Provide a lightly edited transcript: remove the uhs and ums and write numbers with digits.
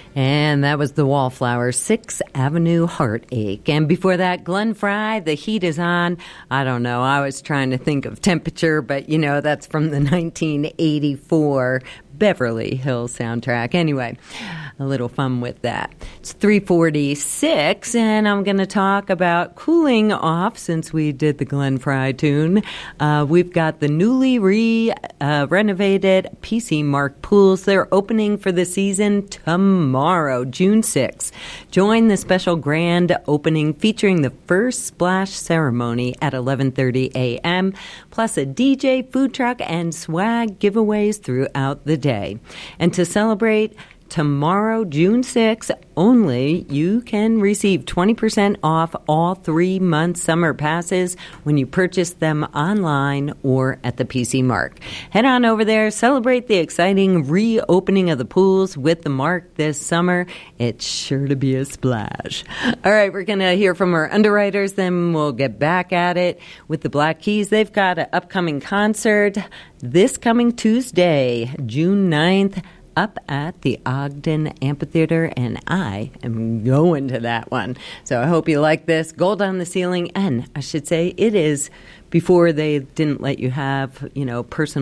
And that was the Wallflowers, 6th Avenue Heartache. And before that, Glenn Frey, The Heat Is On. I don't know. I was trying to think of Temperature, but, that's from the 1984 Beverly Hills soundtrack. Anyway, a little fun with that. It's 3:46, and I'm going to talk about cooling off since we did the Glenn Frey tune. We've got the newly renovated PC Mark pools. They're opening for the season tomorrow, June 6th. Join the special grand opening featuring the first splash ceremony at 11:30 a.m., plus a DJ, food truck, and swag giveaways throughout the day. And to celebrate tomorrow, June 6th, only, you can receive 20% off all 3-month summer passes when you purchase them online or at the PC Mark. Head on over there, celebrate the exciting reopening of the pools with the Mark this summer. It's sure to be a splash. All right, we're going to hear from our underwriters, then we'll get back at it with the Black Keys. They've got an upcoming concert this coming Tuesday, June 9th, up at the Ogden Amphitheater, and I am going to that one. So I hope you like this. Gold on the Ceiling, and I should say it is before they didn't let you have, personal